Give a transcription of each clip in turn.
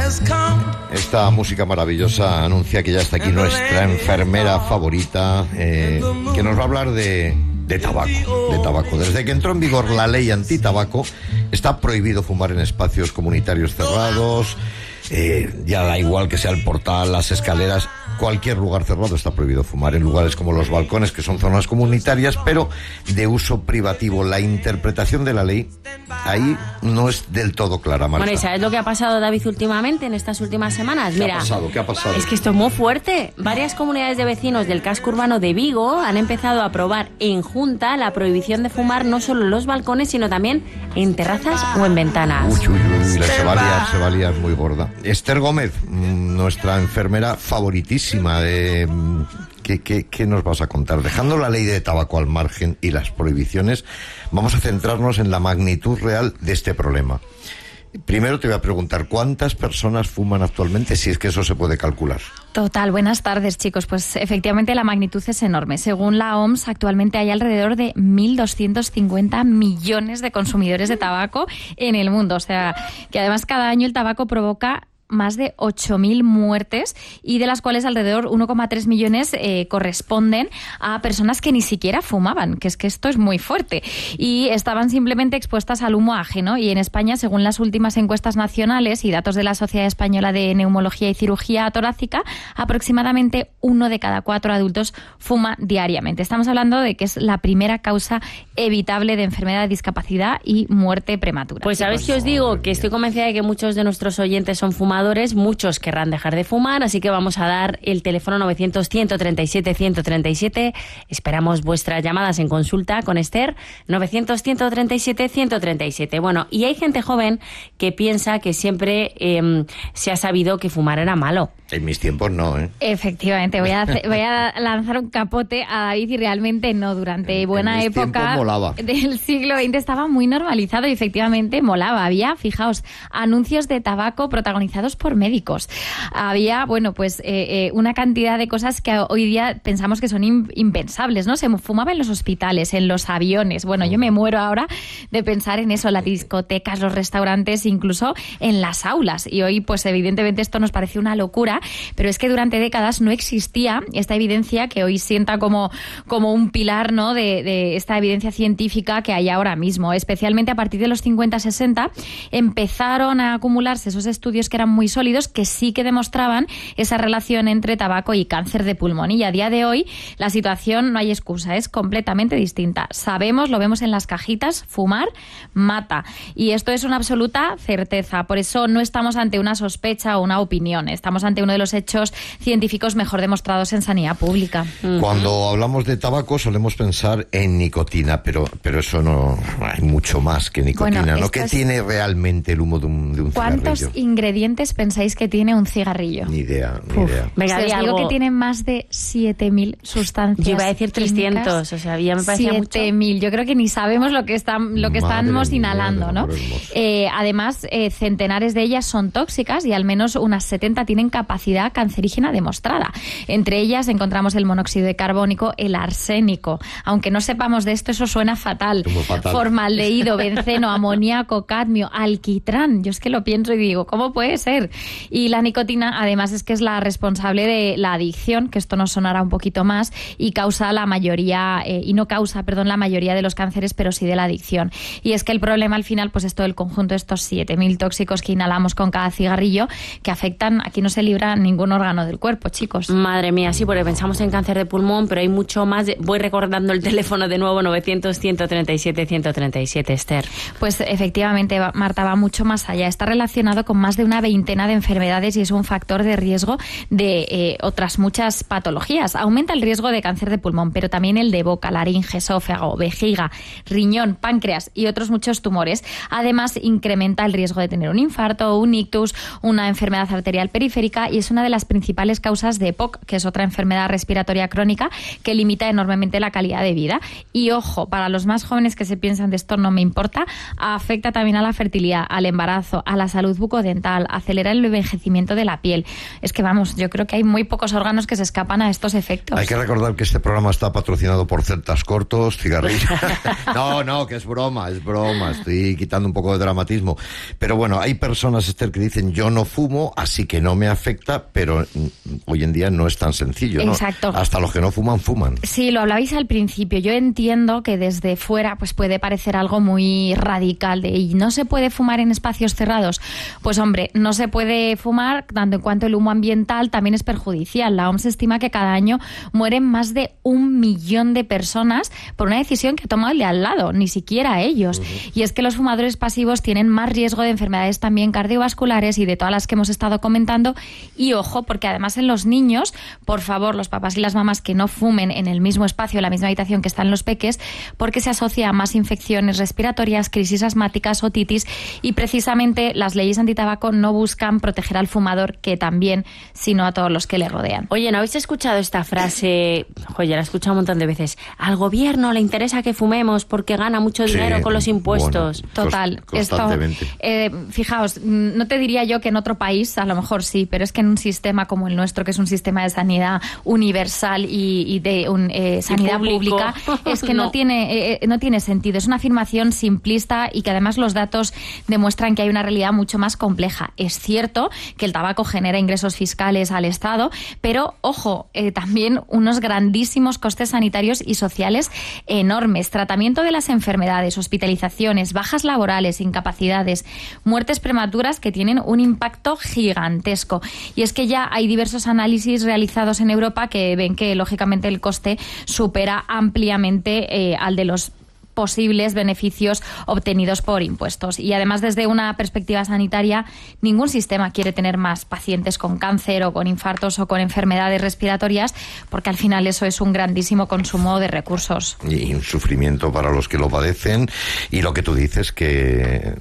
Esta música maravillosa anuncia que ya está aquí nuestra enfermera favorita, que nos va a hablar de tabaco. Desde que entró en vigor la ley antitabaco, está prohibido fumar en espacios comunitarios cerrados. Ya da igual que sea el portal, las escaleras, cualquier lugar cerrado está prohibido fumar. En lugares como los balcones, que son zonas comunitarias, pero de uso privativo. La interpretación de la ley ahí no es del todo clara, Marta. Bueno, ¿y sabes lo que ha pasado, David, últimamente, en estas últimas semanas? ¿Qué ha pasado? Es que esto es muy fuerte. Varias comunidades de vecinos del casco urbano de Vigo han empezado a aprobar en junta la prohibición de fumar no solo en los balcones, sino también en terrazas o en ventanas. Se va a liar muy gorda. Esther Gómez, nuestra enfermera favoritísima, ¿qué nos vas a contar? Dejando la ley de tabaco al margen y las prohibiciones, vamos a centrarnos en la magnitud real de este problema. Primero te voy a preguntar, ¿cuántas personas fuman actualmente, si es que eso se puede calcular? Total, buenas tardes, chicos. Pues efectivamente la magnitud es enorme. Según la OMS, actualmente hay alrededor de 1.250 millones de consumidores de tabaco en el mundo. O sea, que además cada año el tabaco provoca más de 8.000 muertes, y de las cuales alrededor 1,3 millones corresponden a personas que ni siquiera fumaban, que es que esto es muy fuerte, y estaban simplemente expuestas al humo ajeno. Y en España, según las últimas encuestas nacionales y datos de la Sociedad Española de Neumología y Cirugía Torácica, aproximadamente 1 de cada 4 adultos fuma diariamente. Estamos hablando de que es la primera causa evitable de enfermedad, de discapacidad y muerte prematura. Pues ¿sabéis qué os digo? Que estoy convencida de que muchos de nuestros oyentes son fumadores, muchos querrán dejar de fumar, así que vamos a dar el teléfono 900-137-137. Esperamos vuestras llamadas en consulta con Esther, 900-137-137. Bueno, y hay gente joven que piensa que siempre se ha sabido que fumar era malo. En mis tiempos no, ¿eh? Efectivamente, voy a lanzar un capote a David, y realmente no. Durante buena época del siglo XX estaba muy normalizado y efectivamente molaba. Había, fijaos, anuncios de tabaco protagonizados por médicos. Había, bueno, pues una cantidad de cosas que hoy día pensamos que son impensables, ¿no? Se fumaba en los hospitales, en los aviones. Bueno, yo me muero ahora de pensar en eso, las discotecas, los restaurantes, incluso en las aulas. Y hoy, pues evidentemente esto nos parece una locura, pero es que durante décadas no existía esta evidencia que hoy sienta como un pilar, ¿no?, de esta evidencia científica que hay ahora mismo. Especialmente a partir de los 50-60 empezaron a acumularse esos estudios que eran muy sólidos, que sí que demostraban esa relación entre tabaco y cáncer de pulmón. Y a día de hoy la situación, no hay excusa, es completamente distinta. Sabemos, lo vemos en las cajitas, fumar mata. Y esto es una absoluta certeza. Por eso no estamos ante una sospecha o una opinión. Estamos ante uno de los hechos científicos mejor demostrados en sanidad pública. Cuando hablamos de tabaco solemos pensar en nicotina, pero eso no, hay mucho más que nicotina, bueno, ¿no? ¿Qué tiene realmente el humo de un cigarrillo? ¿Cuántos ingredientes pensáis que tiene un cigarrillo? Ni idea. Venga, os digo que tiene más de 7.000 sustancias. Yo iba a decir 300, o sea, ya me parecía 7.000, yo creo que ni sabemos lo que estamos inhalando, ¿no? Además, centenares de ellas son tóxicas y al menos unas 70 tienen capacidad cancerígena demostrada. Entre ellas encontramos el monóxido de carbónico, el arsénico. Aunque no sepamos de esto, eso suena fatal. Formaldehído, benceno, amoníaco, cadmio, alquitrán. Yo es que lo pienso y digo, ¿cómo puede ser? Y la nicotina, además, es que es la responsable de la adicción, que esto nos sonará un poquito más, y causa la mayoría, la mayoría de los cánceres, pero sí de la adicción. Y es que el problema al final, pues es todo el conjunto de estos 7.000 tóxicos que inhalamos con cada cigarrillo, que afectan, aquí no se libra ningún órgano del cuerpo, chicos. Madre mía, sí, porque pensamos en cáncer de pulmón, pero hay mucho más. Voy recordando el teléfono de nuevo, 900-137-137, Esther. Pues efectivamente, Marta, va mucho más allá. Está relacionado con más de una veintena de enfermedades y es un factor de riesgo de otras muchas patologías. Aumenta el riesgo de cáncer de pulmón, pero también el de boca, laringe, esófago, vejiga, riñón, páncreas y otros muchos tumores. Además, incrementa el riesgo de tener un infarto, un ictus, una enfermedad arterial periférica y es una de las principales causas de EPOC, que es otra enfermedad respiratoria crónica que limita enormemente la calidad de vida. Y ojo, para los más jóvenes que se piensan de esto no me importa, afecta también a la fertilidad, al embarazo, a la salud bucodental, acelera el envejecimiento de la piel. Es que vamos, yo creo que hay muy pocos órganos que se escapan a estos efectos. Hay que recordar que este programa está patrocinado por Celtas Cortos, cigarrillos. No, que es broma, estoy quitando un poco de dramatismo. Pero bueno, hay personas, Esther, que dicen yo no fumo, así que no me afecta, pero hoy en día no es tan sencillo, ¿no? Exacto. Hasta los que no fuman, fuman. Sí, lo hablabais al principio. Yo entiendo que desde fuera pues puede parecer algo muy radical ¿y no se puede fumar en espacios cerrados? Pues hombre, no se puede fumar tanto en cuanto el humo ambiental también es perjudicial. La OMS estima que cada año mueren más de 1 millón de personas por una decisión que ha tomado el de al lado, ni siquiera ellos. Y es que los fumadores pasivos tienen más riesgo de enfermedades también cardiovasculares y de todas las que hemos estado comentando. Y ojo, porque además en los niños, por favor, los papás y las mamás que no fumen en el mismo espacio, en la misma habitación que están los peques, porque se asocia a más infecciones respiratorias, crisis asmáticas, otitis, y precisamente las leyes antitabaco no buscan proteger al fumador, que también, sino a todos los que le rodean. Oye, ¿no habéis escuchado esta frase? Oye, la he escuchado un montón de veces. Al gobierno le interesa que fumemos porque gana mucho dinero con los impuestos. Bueno, total. Constantemente. Fijaos, no te diría yo que en otro país, a lo mejor sí, pero es que en un sistema como el nuestro, que es un sistema de sanidad universal y de sanidad pública, es que no tiene sentido. Es una afirmación simplista y que además los datos demuestran que hay una realidad mucho más compleja. Es cierto que el tabaco genera ingresos fiscales al Estado, pero, ojo, también unos grandísimos costes sanitarios y sociales enormes. Tratamiento de las enfermedades, hospitalizaciones, bajas laborales, incapacidades, muertes prematuras que tienen un impacto gigantesco. Y es que ya hay diversos análisis realizados en Europa que ven que, lógicamente, el coste supera ampliamente al de los posibles beneficios obtenidos por impuestos. Y además, desde una perspectiva sanitaria, ningún sistema quiere tener más pacientes con cáncer o con infartos o con enfermedades respiratorias, porque al final eso es un grandísimo consumo de recursos. Y un sufrimiento para los que lo padecen, y lo que tú dices, que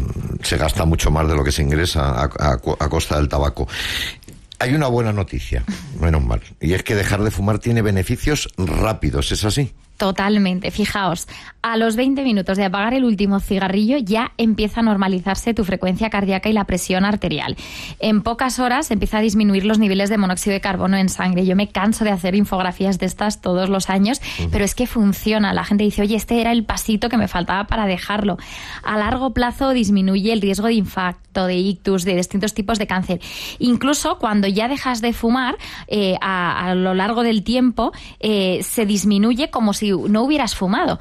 se gasta mucho más de lo que se ingresa a costa del tabaco. Hay una buena noticia, menos mal, y es que dejar de fumar tiene beneficios rápidos, ¿es así? Totalmente. Fijaos, a los 20 minutos de apagar el último cigarrillo ya empieza a normalizarse tu frecuencia cardíaca y la presión arterial. En pocas horas empieza a disminuir los niveles de monóxido de carbono en sangre. Yo me canso de hacer infografías de estas todos los años, pero es que funciona. La gente dice, oye, este era el pasito que me faltaba para dejarlo. A largo plazo disminuye el riesgo de infarto, de ictus, de distintos tipos de cáncer. Incluso cuando ya dejas de fumar, a lo largo del tiempo, se disminuye como si no hubieras fumado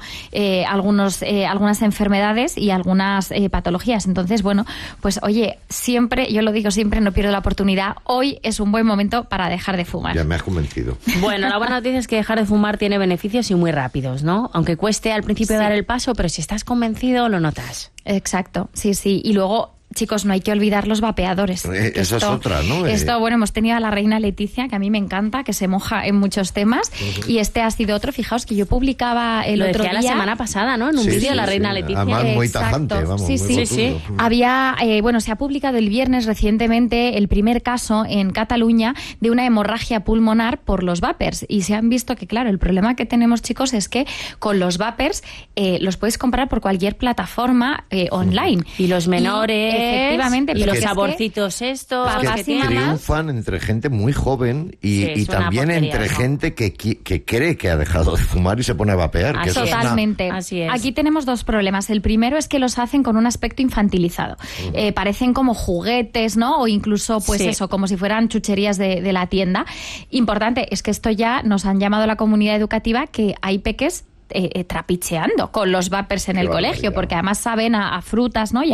algunas enfermedades y algunas patologías. Entonces, bueno, pues oye, siempre, yo lo digo siempre, no pierdo la oportunidad. Hoy es un buen momento para dejar de fumar. Ya me has convencido. Bueno, la buena noticia es que dejar de fumar tiene beneficios y muy rápidos, ¿no? Aunque cueste al principio dar el paso, pero si estás convencido, lo notas. Exacto, sí. Y luego, chicos, no hay que olvidar los vapeadores. Esa es otra, ¿no? Bueno, hemos tenido a la reina Leticia, que a mí me encanta, que se moja en muchos temas, y este ha sido otro. Fijaos que yo publicaba el otro día... la semana pasada, ¿no? En un vídeo, la reina Leticia. Además, muy tajante, vamos. Sí. Había, se ha publicado el viernes recientemente el primer caso en Cataluña de una hemorragia pulmonar por los vapers, y se han visto que, claro, el problema que tenemos, chicos, es que con los vapers los puedes comprar por cualquier plataforma online. Y los menores... Efectivamente, y los saborcitos estos que triunfan entre gente muy joven y también entre gente que cree que ha dejado de fumar y se pone a vapear. Que totalmente. Así es. Aquí tenemos dos problemas. El primero es que los hacen con un aspecto infantilizado. Parecen como juguetes, ¿no? O incluso, como si fueran chucherías de la tienda. Importante es que esto ya nos han llamado a la comunidad educativa que hay peques trapicheando con los vapers en el colegio, porque además saben a frutas, ¿no? y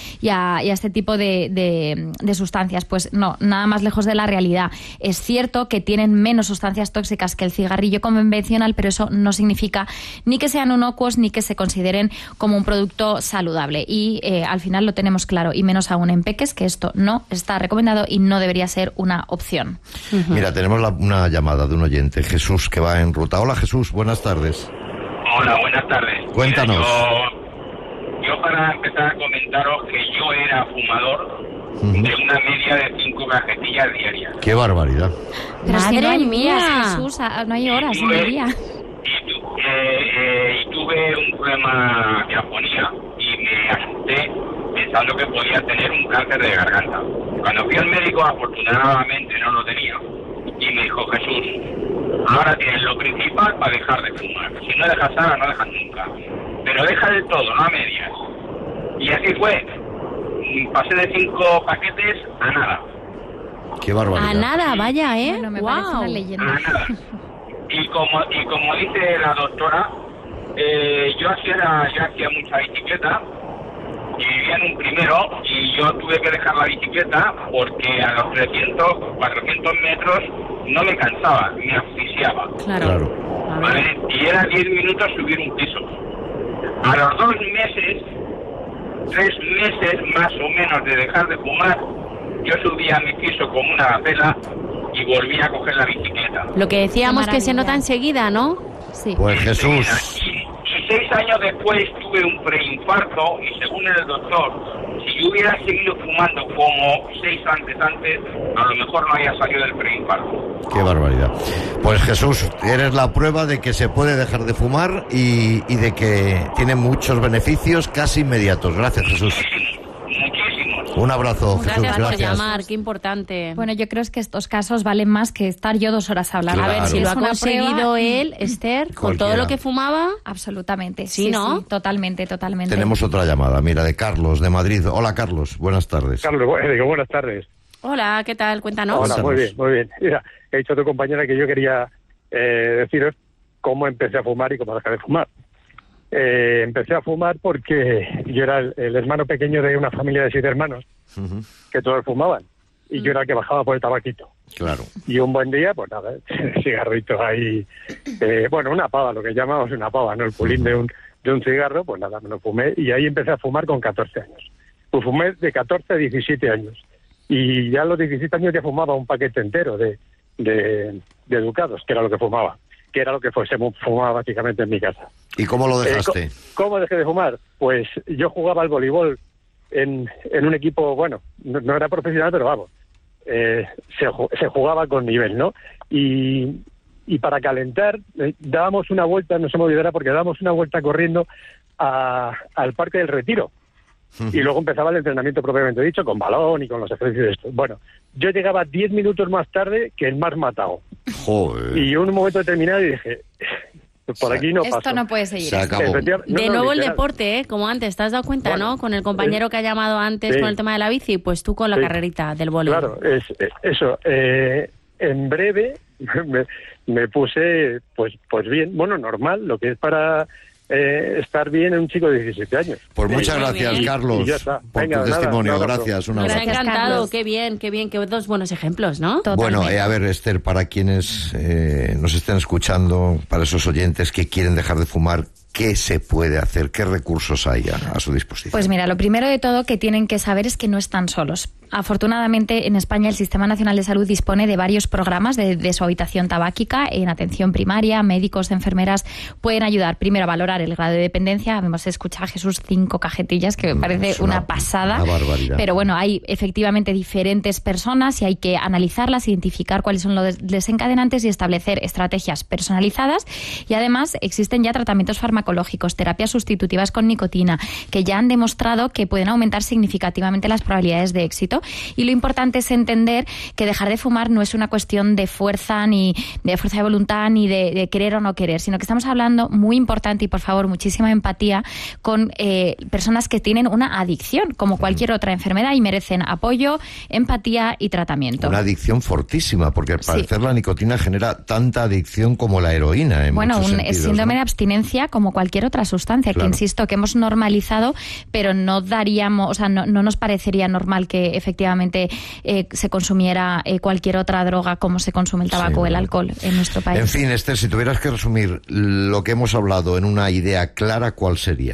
a este tipo de sustancias. Pues no, nada más lejos de la realidad. Es cierto que tienen menos sustancias tóxicas que el cigarrillo convencional, pero eso no significa ni que sean inocuos ni que se consideren como un producto saludable. Y al final lo tenemos claro, y menos aún en peques, que esto no está recomendado y no debería ser una opción. Mira, tenemos una llamada de un oyente, Jesús, que va en ruta. Hola, Jesús, buenas tardes. Hola, buenas tardes. Cuéntanos. Mira, yo para empezar a comentaros que yo era fumador de una media de 5 cajetillas diarias. ¡Qué barbaridad! Pero si no hay días, mía. Jesús, no hay horas en el día. Y tuve un problema de afonía y me asusté pensando que podía tener un cáncer de garganta. Cuando fui al médico, afortunadamente no lo tenía, y me dijo: Jesús, ahora tienes lo principal para dejar de fumar. Si no dejas ahora, no dejas nunca. Pero deja del todo, no a medias. Y así fue. Pasé de 5 paquetes a nada. ¡Qué barbaridad! A nada, vaya, ¿eh? Bueno, me parece una A leyenda. nada. Y como dice la doctora, yo hacía mucha bicicleta y vivía en un primero, y yo tuve que dejar la bicicleta porque a los 300, 400 metros no me cansaba, me asfixiaba. Claro. ¿Vale? Y era 10 minutos subir un piso. A los 2 meses, 3 meses más o menos de dejar de fumar, yo subía a mi piso como una gacela y volví a coger la bicicleta. Lo que decíamos que se nota maravilla. enseguida, ¿no? Sí. Pues Jesús, Y 6 años después tuve un preinfarto, y según el doctor, si yo hubiera seguido fumando como 6 años antes, a lo mejor no había salido del preinfarto. ¡qué barbaridad! Pues Jesús, eres la prueba de que se puede dejar de fumar y de que tiene muchos beneficios casi inmediatos. Gracias, Jesús. Muchísimos. Un abrazo, Jesús. Gracias por Gracias. llamar, qué importante. Bueno, yo creo que estos casos valen más que estar yo 2 horas hablando. Claro. A ver, si lo ha Es una conseguido prueba- él, Esther, con Cualquiera. todo lo que fumaba. Absolutamente. Sí, ¿no? Sí, totalmente. Tenemos otra llamada, mira, de Carlos, de Madrid. Hola, Carlos, buenas tardes. Carlos, digo, buenas tardes. Hola, ¿qué tal? Cuéntanos. Hola, Cuéntanos. muy bien. Mira, he dicho a tu compañera que yo quería deciros cómo empecé a fumar y cómo dejé de fumar. Empecé a fumar porque yo era el hermano pequeño de una familia de 7 hermanos, Ujú, que todos fumaban, y yo era el que bajaba por el tabaquito. claro. Y un buen día, pues nada, cigarrito ahí, bueno, una pava, lo que llamamos una pava, ¿no? El pulín de un cigarro, pues nada, me lo fumé, y ahí empecé a fumar con 14 años. Pues fumé de 14 a 17 años. Y ya a los 17 años ya fumaba un paquete entero de Educados, que era lo que fumaba, que era lo que se fumaba básicamente en mi casa. ¿Y cómo lo dejaste? ¿Cómo dejé de fumar? Pues yo jugaba al voleibol en un equipo, bueno, no era profesional, pero vamos, se jugaba con nivel, ¿no? Y para calentar dábamos una vuelta, no se me olvidará, porque dábamos una vuelta corriendo al Parque del Retiro. Y luego empezaba el entrenamiento propiamente dicho, con balón y con los ejercicios de esto. Bueno, yo llegaba 10 minutos más tarde que el más matado. Joder. Y en un momento determinado dije, por aquí no paso. Esto no puede seguir. Se acabó. De nuevo el deporte, ¿eh? Como antes, ¿te has dado cuenta, Bueno, no? Con el compañero que ha llamado antes sí. con el tema de la bici, pues tú con la Sí. carrerita del vóley. Claro, eso. En breve me puse, pues bien, bueno, normal, lo que es para estar bien en un chico de 17 años. Pues muchas Muy gracias, bien. Carlos, Y ya está. por Venga, tu nada, testimonio. un abrazo. Gracias, un Nos ha abrazo. Gracias, encantado, Carlos. qué bien, que dos buenos ejemplos, ¿no? Bueno, Totalmente. a ver, Esther, para quienes nos estén escuchando, para esos oyentes que quieren dejar de fumar, ¿qué se puede hacer? ¿Qué recursos hay a su disposición? Pues mira, lo primero de todo que tienen que saber es que no están solos. Afortunadamente, en España el Sistema Nacional de Salud dispone de varios programas de deshabitación tabáquica en atención primaria. Médicos, enfermeras pueden ayudar primero a valorar el grado de dependencia. Hemos escuchado a Jesús 5 cajetillas, que me parece Es una pasada. una barbaridad. Pero bueno, hay efectivamente diferentes personas y hay que analizarlas, identificar cuáles son los desencadenantes y establecer estrategias personalizadas. Y además existen ya tratamientos farmacológicos, terapias sustitutivas con nicotina, que ya han demostrado que pueden aumentar significativamente las probabilidades de éxito. Y lo importante es entender que dejar de fumar no es una cuestión de fuerza ni de fuerza de voluntad ni de querer o no querer, sino que estamos hablando, muy importante y por favor muchísima empatía con personas que tienen una adicción como cualquier otra enfermedad y merecen apoyo, empatía y tratamiento. Una adicción fortísima, porque al parecer la nicotina genera tanta adicción como la heroína en Bueno, muchos un sentidos, síndrome ¿no? de abstinencia como cualquier otra sustancia, Claro. que insisto que hemos normalizado, pero no daríamos, o sea, no nos parecería normal que efectivamente se consumiera cualquier otra droga como se consume el tabaco Sí, o el bueno. alcohol en nuestro país. En fin, Esther, si tuvieras que resumir lo que hemos hablado en una idea clara, ¿cuál sería?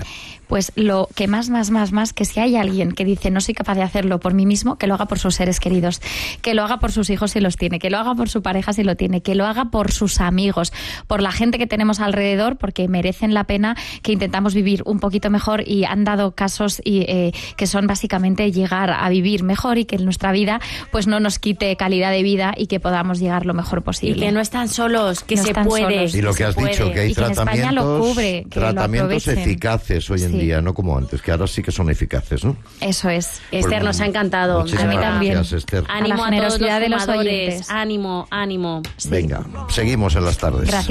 pues lo que más, que si hay alguien que dice no soy capaz de hacerlo por mí mismo, que lo haga por sus seres queridos, que lo haga por sus hijos si los tiene, que lo haga por su pareja si lo tiene, que lo haga por sus amigos, por la gente que tenemos alrededor, porque merecen la pena, que intentamos vivir un poquito mejor y han dado casos que son básicamente llegar a vivir mejor y que en nuestra vida pues no nos quite calidad de vida y que podamos llegar lo mejor posible. Y que no están solos, que no se puede. Solos, y lo que has dicho, que hay tratamientos eficaces hoy en día, no como antes, que ahora sí que son eficaces, ¿no? Eso es. Esther, nos ha encantado. A mí también. Gracias, Esther. Ánimo a todos los de los fumadores. oyentes. Ánimo. Sí. Venga, seguimos en las tardes. Gracias.